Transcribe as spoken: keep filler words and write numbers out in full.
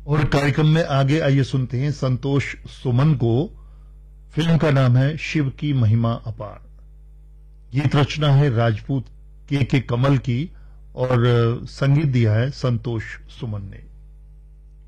और कार्यक्रम में आगे आइए सुनते हैं संतोष सुमन को। फिल्म का नाम है शिव की महिमा अपार। गीत रचना है राजपूत के के कमल की और संगीत दिया है संतोष सुमन ने।